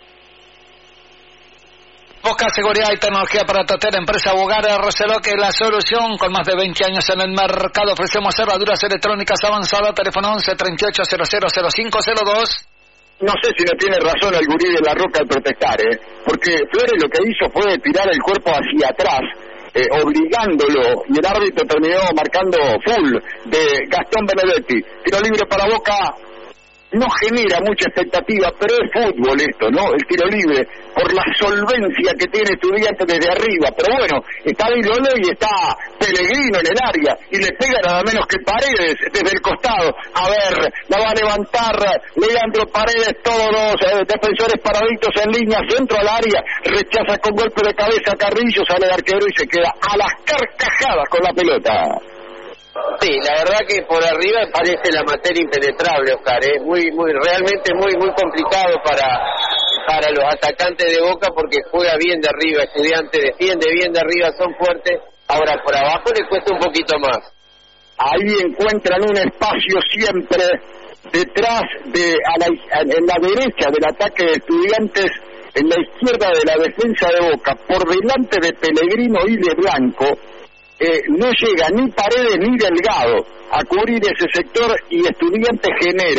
Boca Seguridad y Tecnología para Toter, empresa Bugara, Roseló, que es la solución. Con más de veinte años en el mercado ofrecemos cerraduras electrónicas avanzadas. Teléfono once treinta y ocho cero cero cero cinco cero dos. No sé si no tiene razón el gurí de La Roca al protestar, ¿eh? Porque Flores lo que hizo fue tirar el cuerpo hacia atrás, eh, obligándolo, y el árbitro terminó marcando full de Gastón Benedetti. Tiro libre para Boca. No genera mucha expectativa, pero es fútbol esto, ¿no? El tiro libre, por la solvencia que tiene Estudiantes desde arriba. Pero bueno, está Dilolo y está Pellegrino en el área, y le pega nada menos que Paredes desde el costado. A ver, la va a levantar Leandro Paredes, todos los eh, defensores paraditos en línea, centro al área, rechaza con golpe de cabeza Carrillo, sale el arquero y se queda a las carcajadas con la pelota. Sí, la verdad que por arriba parece la materia impenetrable, Oscar, es ¿eh? muy, muy, realmente muy, muy complicado para, para los atacantes de Boca porque juega bien de arriba, Estudiantes defiende bien de arriba, son fuertes, ahora por abajo les cuesta un poquito más. Ahí encuentran un espacio siempre detrás de, a la, en la derecha del ataque de Estudiantes, en la izquierda de la defensa de Boca, por delante de Pellegrino y de Blanco. Eh, no llega ni Paredes ni Delgado a cubrir ese sector y Estudiantes genera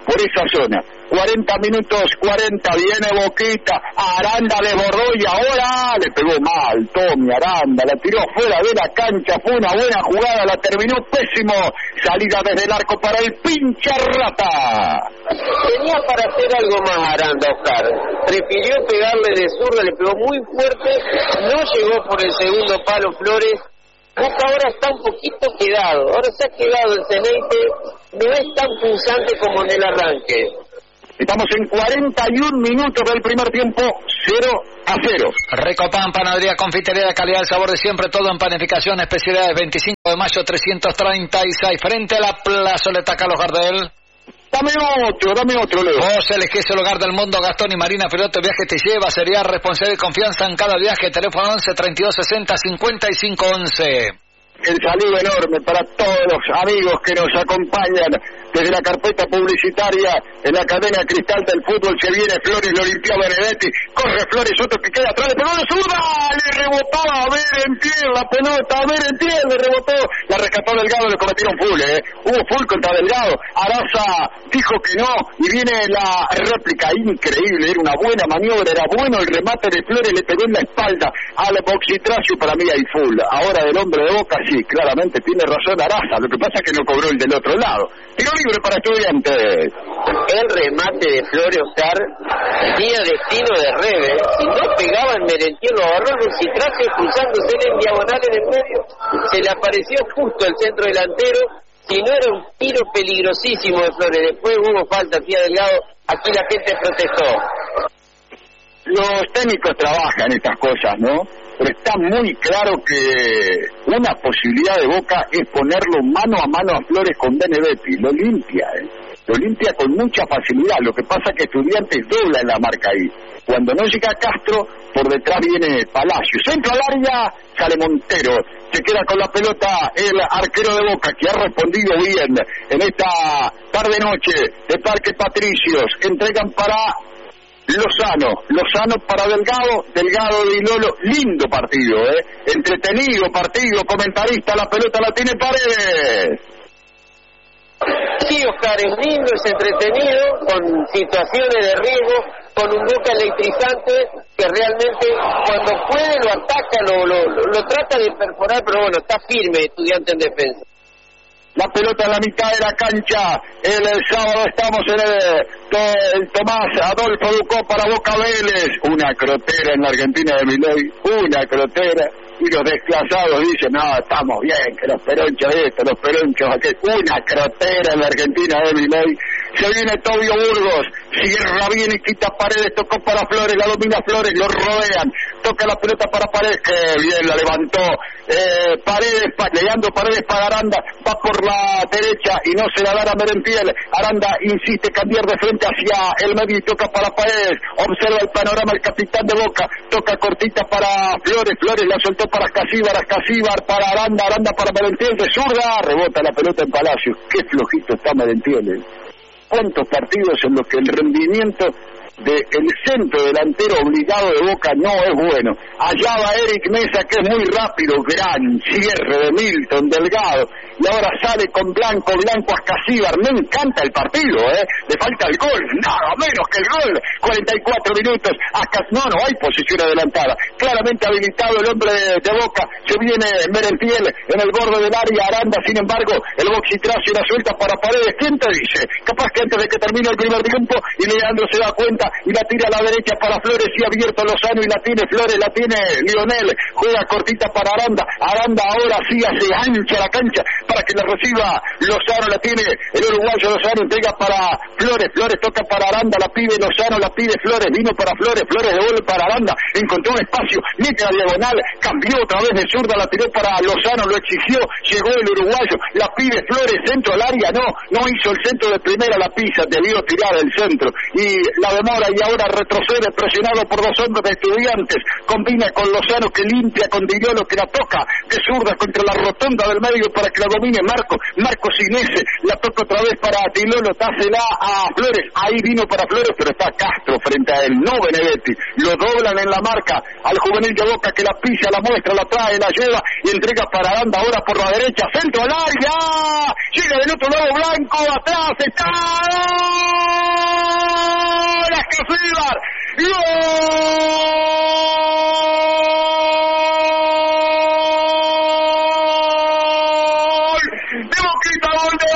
por esa zona. cuarenta minutos, cuarenta, viene Boquita, Aranda desbordó y ahora le pegó mal Tommy Aranda, la tiró fuera de la cancha, fue una buena jugada, la terminó pésimo, salida desde el arco para el pinche rata. Tenía para hacer algo más Aranda, Oscar, prefirió pegarle de zurda, le pegó muy fuerte, no llegó por el segundo palo Flores. Boca ahora está un poquito quedado, ahora se ha quedado el Ceneice, no es tan pulsante como en el arranque. Estamos en cuarenta y un minutos del primer tiempo, cero a cero. Recopan, panadería, confitería de calidad, el sabor de siempre, todo en panificación, especialidades, veinticinco de mayo trescientos treinta y seis, frente a la plazoleta Carlos Gardel. Dame otro, dame otro, Leo. Vos elegís el hogar del mundo, Gastón y Marina Piloto Viaje te lleva, sería responsable y confianza en cada viaje, teléfono once, treinta y dos, sesenta, cincuenta y cinco, once. El saludo enorme para todos los amigos que nos acompañan desde la carpeta publicitaria en la cadena Cristal del Fútbol. Se viene Flores, lo limpió Benedetti, corre Flores, otro que queda atrás, le pegó la zurda, le rebotó a Merentiel la pelota, a Merentiel le rebotó, la rescató Delgado, le cometieron full, eh, hubo full contra Delgado, Araza dijo que no, y viene la réplica increíble, era una buena maniobra, era bueno el remate de Flores, le pegó en la espalda al Boxitracio, para mí hay full, ahora del hombre de Boca. Sí, claramente tiene razón Araza, lo que pasa es que no cobró el del otro lado. Tiro libre para Estudiantes. El remate de Flores, Oscar, tenía destino de revés. Si no pegaba en Merentiel, lo agarró el Boxitracio expulsándose en diagonal en el medio. Se le apareció justo el centro delantero. Si no era un tiro peligrosísimo de Flores. Después hubo falta, tía Delgado. Aquí la gente protestó. Los técnicos trabajan estas cosas, ¿no? Pero está muy claro que una posibilidad de Boca es ponerlo mano a mano a Flores con Benedetti. Lo limpia, ¿eh? Lo limpia con mucha facilidad. Lo que pasa es que Estudiantes dobla en la marca ahí. Cuando no llega Castro, por detrás viene Palacio. Centro al área, sale Montero. Se queda con la pelota el arquero de Boca, que ha respondido bien en esta tarde-noche de Parque Patricios. Entregan para Lozano, Lozano para Delgado, Delgado de Ilolo, lindo partido, eh, entretenido partido, comentarista, la pelota la tiene Paredes. Sí, Oscar, es lindo, es entretenido, con situaciones de riesgo, con un Boca electrizante que realmente cuando puede lo ataca, lo, lo, lo, lo trata de perforar, pero bueno, está firme Estudiante en defensa. La pelota en la mitad de la cancha, el, el sábado estamos en el, el Tomás Adolfo Ducó para Boca Vélez, una crotera en la Argentina de Milei, una crotera, y los desclasados dicen, no, estamos bien, que los peronchos esto, los peronchos aquel, una crotera en la Argentina de Milei. Se viene Tobio Burgos, cierra bien y quita Paredes, tocó para Flores, la domina Flores, lo rodean, toca la pelota para Paredes, que bien la levantó, eh, Paredes, pa, Leandro Paredes para Aranda, va por la derecha y no se la da a Merentiel, Aranda insiste cambiar de frente hacia el medio y toca para Paredes, observa el panorama el capitán de Boca, toca cortita para Flores, Flores la soltó para Ascasíbar, Ascasíbar para Aranda, Aranda para Merentiel, de zurda, rebota la pelota en Palacio, qué flojito está Merentiel, eh. ¿Cuántos partidos en los que el rendimiento del centro delantero obligado de Boca no es bueno? Allá va Eric Mesa, que es muy rápido, gran cierre de Milton Delgado, y ahora sale con Blanco, Blanco Ascasíbar. Me encanta el partido, ¿eh? Le falta el gol, nada menos que el gol. cuarenta y cuatro minutos, Ascas... no, no hay posición adelantada, claramente habilitado el hombre de, de Boca, se viene Merentiel en el borde del área, Aranda, sin embargo, el Boxitracio la suelta para Paredes. ¿Quién te dice? Capaz que antes de que termine el primer tiempo, y Leandro se da cuenta y la tira a la derecha para Flores, y abierto Lozano y la tiene Flores, la tiene Lionel, juega cortita para Aranda, Aranda ahora sí hace ancha la cancha para que la reciba Lozano, la tiene el uruguayo Lozano, entrega para Flores, Flores toca para Aranda, la pide Lozano, la pide Flores, vino para Flores, Flores devuelve para Aranda, encontró un espacio, mete la diagonal, cambió otra vez de zurda, la tiró para Lozano, lo exigió, llegó el uruguayo, la pide Flores, centro al área, no, no hizo el centro de primera, la pisa, debió tirar el centro, y la demora y ahora retrocede presionado por dos hombres de Estudiantes, combina con Lozano que limpia con Diriolo que la toca de zurda contra la rotonda del medio para que la domine Marco, Marco Sinese, la toca otra vez para Diriolo, dásela a Flores, ahí vino para Flores, pero está Castro frente a él, no Benedetti, lo doblan en la marca al juvenil de Boca que la pisa, la muestra, la trae, la lleva y entrega para Aranda ahora por la derecha, centro al área, llega del otro lado Blanco, atrás está Ascasíbar, ¡gol! De Boquita, gol de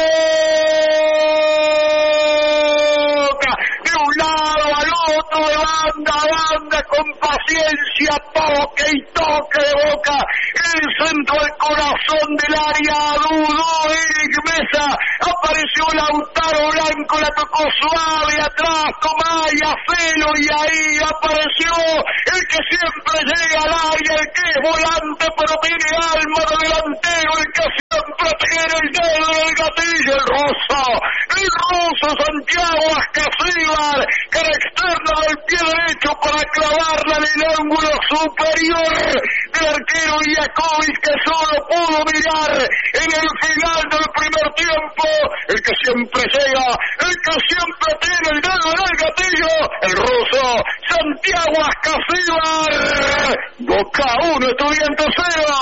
Boca, de un lado al otro, de banda a banda, con paciencia, toque y toque de Boca, el centro al corazón del área, dudó Eric Mesa, apareció Lautaro Blanco, la tocó suave atrás, Comaya, Celo, y ahí apareció el que siempre llega al área, el que es volante pero tiene alma de delantero, el que siempre tiene el dedo en el gatillo, el ruso, el ruso Santiago Ascasíbar, cara externa del pie derecho para clavarla en el ángulo superior del arquero Iacovic, que solo pudo mirar en el final del primer tiempo, el que siempre llega, el que siempre tiene el dedo en el gatillo, el ruso Santiago Ascasíbar. Boca uno, Estudiantes cero.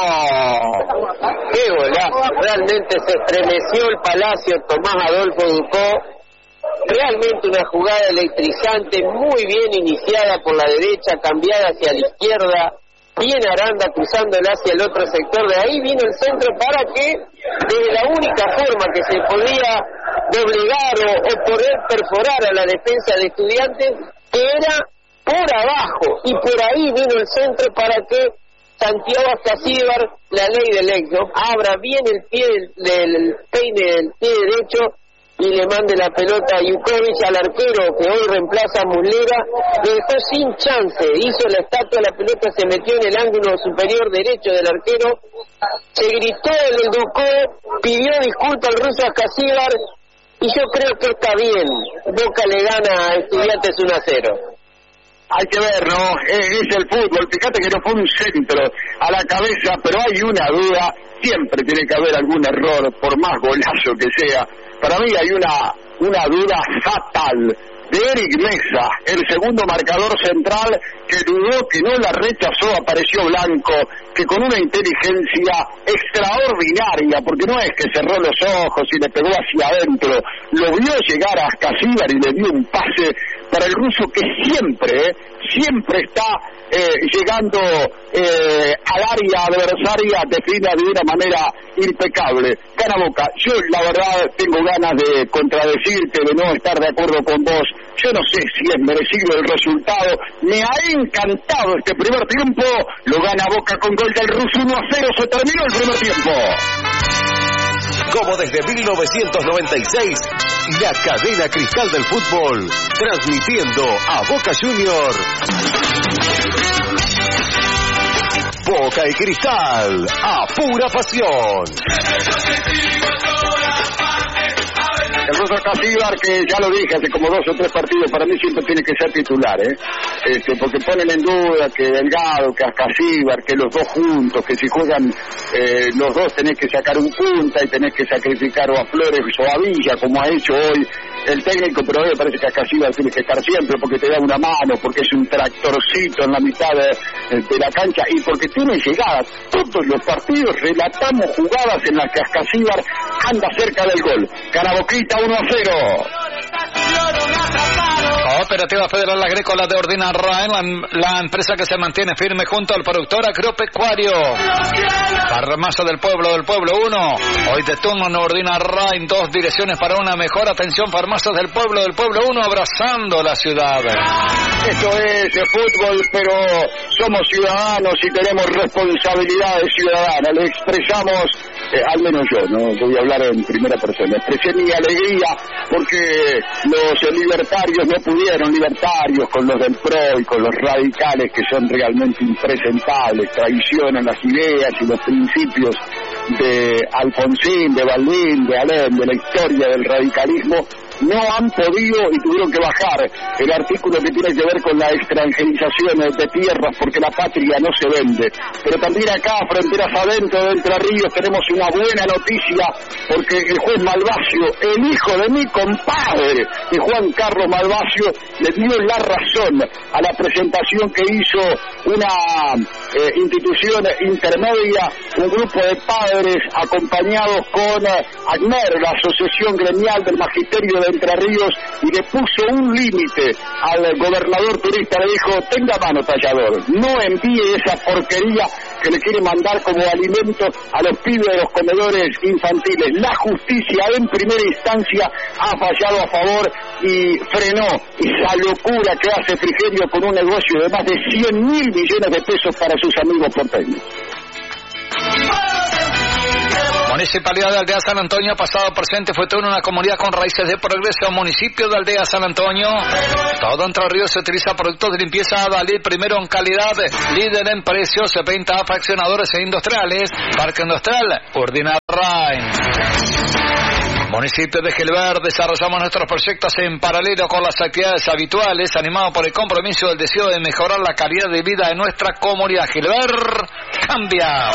Qué golazo, realmente se estremeció el Palacio Tomás Adolfo Ducó. Realmente una jugada electrizante, muy bien iniciada por la derecha, cambiada hacia la izquierda, bien Aranda cruzándola hacia el otro sector, de ahí vino el centro para que, desde la única forma que se podía doblegar o, o poder perforar a la defensa de Estudiantes, que era por abajo, y por ahí vino el centro para que Santiago Ascasíbar, la ley del ex, ¿no?, abra bien el pie del, del peine del pie derecho y le mande la pelota a Yukovic, al arquero que hoy reemplaza a Muslera, lo dejó sin chance, hizo la estatua, la pelota se metió en el ángulo superior derecho del arquero, se gritó en el Ducó, pidió disculpas al ruso Ascasíbar, y yo creo que está bien, Boca le gana a Estudiantes uno a cero. Hay que ver, ¿no? Es, es el fútbol, fíjate que no fue un centro a la cabeza, pero hay una duda, siempre tiene que haber algún error, por más golazo que sea. Para mí hay una, una duda fatal de Eric Mesa, el segundo marcador central, que dudó, que no la rechazó, apareció Blanco, que con una inteligencia extraordinaria, porque no es que cerró los ojos y le pegó hacia adentro, lo vio llegar a Ascasíbar y le dio un pase para el ruso que siempre, eh, siempre está eh, llegando eh, al área adversaria, define de una manera impecable. Gana Boca. Yo la verdad tengo ganas de contradecirte, de no estar de acuerdo con vos. Yo no sé si es merecido el resultado. Me ha encantado este primer tiempo. Lo gana Boca con gol del ruso. Uno a cero se terminó el primer tiempo. Como desde mil novecientos noventa y seis, la cadena Cristal del fútbol, transmitiendo a Boca Junior. Boca y Cristal, a pura pasión. El ruso Ascasíbar, que ya lo dije hace como dos o tres partidos, para mí siempre tiene que ser titular, ¿eh? Este, porque ponen en duda que Delgado, que Ascasíbar, que los dos juntos, que si juegan eh, los dos tenés que sacar un punta y tenés que sacrificar o a Flores o a Villa, como ha hecho hoy el técnico, pero a mí me parece que Ascasíbar tiene que estar siempre porque te da una mano, porque es un tractorcito en la mitad de, de la cancha y porque tiene llegadas. Todos los partidos relatamos jugadas en las que Ascasíbar anda cerca del gol. Gana Boquita uno a cero. Cooperativa Federal Agrícola de Ordina Rain, la, la empresa que se mantiene firme junto al productor agropecuario. Farmacia del Pueblo del Pueblo uno. Hoy de turno en Ordina Rain, dos direcciones para una mejor atención. Farmacia del Pueblo del Pueblo uno, abrazando la ciudad. Esto es el fútbol, pero somos ciudadanos y tenemos responsabilidades ciudadanas. Le expresamos, eh, al menos yo, no voy a hablar en primera persona, expresé mi alegría porque los eh, libertarios no pudieron, libertarios con los del P R O y con los radicales que son realmente impresentables, traicionan las ideas y los principios de Alfonsín, de Balbín, de Alem, de la historia del radicalismo, no han podido y tuvieron que bajar el artículo que tiene que ver con la extranjerización de tierras porque la patria no se vende. Pero también acá, fronteras adentro de Entre Ríos, tenemos una buena noticia porque el juez Malvasio, el hijo de mi compadre, de Juan Carlos Malvasio, le dio la razón a la presentación que hizo una eh, institución intermedia, un grupo de padres acompañados con eh, ACMER, la Asociación Gremial del Magisterio de Entre Ríos, y le puso un límite al gobernador turista. Le dijo: tenga mano, tallador, no envíe esa porquería que le quiere mandar como alimento a los pibes de los comedores infantiles. La justicia en primera instancia ha fallado a favor y frenó esa locura que hace Frigerio con un negocio de más de cien mil millones de pesos para sus amigos porteños. Municipalidad de Aldea San Antonio, pasado, presente, futuro, una comunidad con raíces de progreso. Municipio de Aldea San Antonio, todo Entre Ríos se utiliza productos de limpieza Dalí, primero en calidad, líder en precios, venta a fraccionadores e industriales. Parque Industrial Urdina Rain. Municipio de Gilbert, desarrollamos nuestros proyectos en paralelo con las actividades habituales, animado por el compromiso del deseo de mejorar la calidad de vida de nuestra comunidad. Gilbert cambia.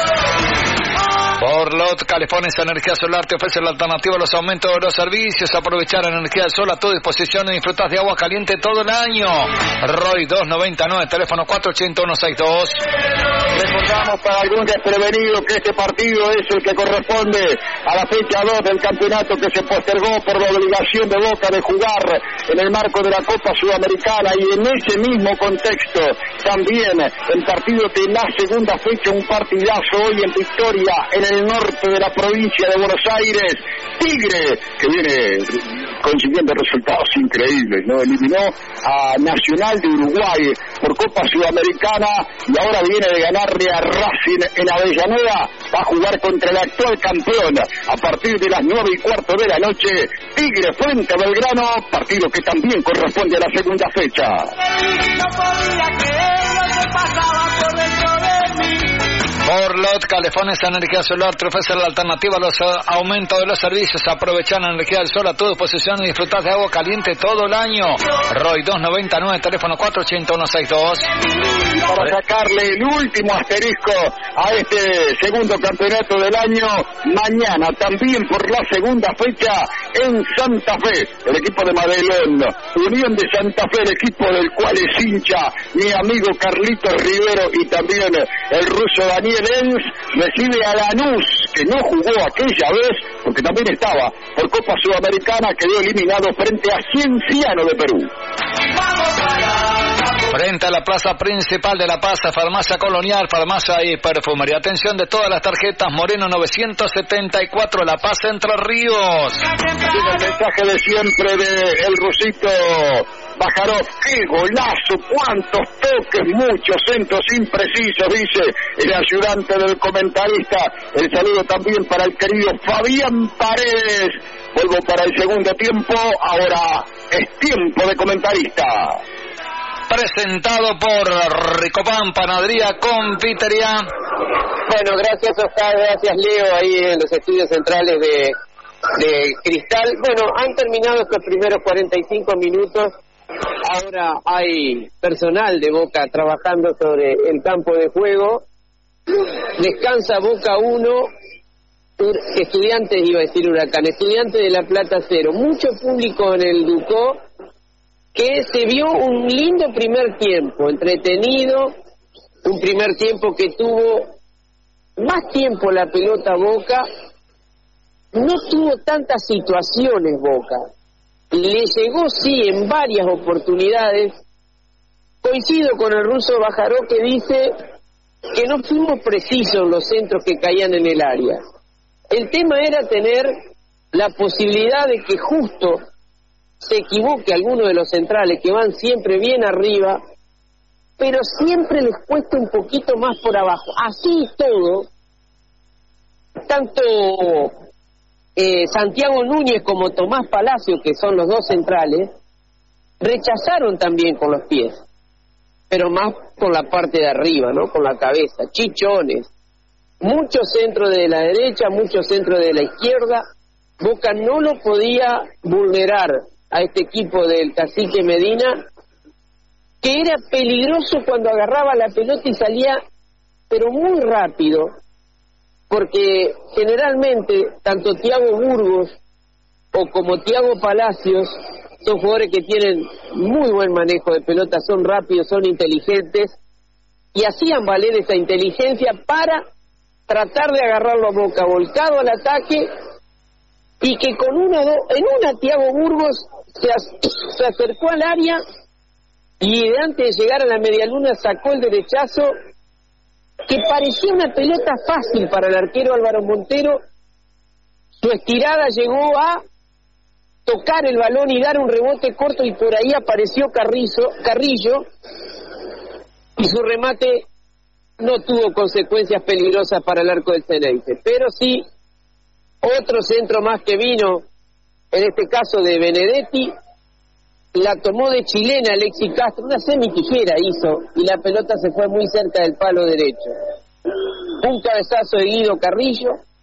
Por Lot California Energía Solar te ofrece la alternativa a los aumentos de los servicios. Aprovechar energía del sol a tu disposición y disfrutas de agua caliente todo el año. Roy dos noventa y nueve, teléfono cuatro ocho uno seis dos. Recordamos para algún desprevenido que este partido es el que corresponde a la fecha dos del campeonato que se postergó por la obligación de Boca de jugar en el marco de la Copa Sudamericana, y en ese mismo contexto también el partido de la segunda fecha, un partidazo hoy en Victoria, en el norte de la provincia de Buenos Aires. Tigre, que viene consiguiendo resultados increíbles, ¿no? Eliminó a Nacional de Uruguay por Copa Sudamericana y ahora viene de ganarle a Racing en Avellaneda. Va a jugar contra el actual campeón a partir de las nueve y cuarto de la noche. Tigre frente a Belgrano, partido que también corresponde a la segunda fecha. No podía creer lo que pasaba por dentro de mí. Por Lot California Energía Solar te ofrece la alternativa a los aumentos de los servicios. Aprovechar la energía del sol a tu disposición y disfrutar de agua caliente todo el año. Roy dos noventa y nueve, teléfono cuatro ocho uno seis dos. Y para sacarle el último asterisco a este segundo campeonato del año, mañana también por la segunda fecha en Santa Fe, el equipo de Madelón, Unión de Santa Fe, el equipo del cual es hincha mi amigo Carlitos Rivero y también el ruso Daniel Enz, recibe a Lanús, que no jugó aquella vez porque también estaba por Copa Sudamericana, quedó eliminado frente a Cienciano de Perú. Frente a la plaza principal de La Paz, farmacia colonial, farmacia y perfumería. Atención de todas las tarjetas, Moreno novecientos setenta y cuatro, La Paz, Entre Ríos. Tiene el mensaje de siempre de el rusito Bajarov. ¡Qué golazo! ¡Cuántos toques! Muchos centros imprecisos, dice el ayudante del comentarista. El saludo también para el querido Fabián Paredes. Vuelvo para el segundo tiempo. Ahora es tiempo de comentarista. Presentado por Ricopan, Panadería, Confitería. Bueno, gracias Oscar, gracias Leo, ahí en los estudios centrales de, de Cristal. Bueno, han terminado estos primeros cuarenta y cinco minutos. Ahora hay personal de Boca trabajando sobre el campo de juego. Descansa Boca uno, Estudiantes, iba a decir Huracán, Estudiantes de La Plata cero. Mucho público en el Ducó, que se vio un lindo primer tiempo, entretenido, un primer tiempo que tuvo más tiempo la pelota Boca, no tuvo tantas situaciones Boca, le llegó sí en varias oportunidades. Coincido con el ruso Bajaró, que dice que no fuimos precisos en los centros que caían en el área. El tema era tener la posibilidad de que justo se equivoque alguno de los centrales, que van siempre bien arriba, pero siempre les cuesta un poquito más por abajo. Así todo, tanto eh, Santiago Núñez como Tomás Palacio, que son los dos centrales, rechazaron también con los pies, pero más con la parte de arriba, ¿no? Con la cabeza, chichones, muchos centros de la derecha, muchos centros de la izquierda. Boca no lo podía vulnerar a este equipo del Cacique Medina, que era peligroso cuando agarraba la pelota y salía, pero muy rápido, porque generalmente tanto Thiago Burgos o como Thiago Palacios son jugadores que tienen muy buen manejo de pelota, son rápidos, son inteligentes, y hacían valer esa inteligencia para tratar de agarrarlo a Boca volcado al ataque, y que con una do, en una Thiago Burgos se, se acercó al área y de antes de llegar a la medialuna sacó el derechazo que parecía una pelota fácil para el arquero Álvaro Montero. Su estirada llegó a tocar el balón y dar un rebote corto, y por ahí apareció Carrizo, Carrillo, y su remate no tuvo consecuencias peligrosas para el arco del Ceneice. Pero sí, otro centro más que vino, en este caso de Benedetti, la tomó de chilena Alexis Castro, una semitijera hizo, y la pelota se fue muy cerca del palo derecho. Un cabezazo de Guido Carrillo,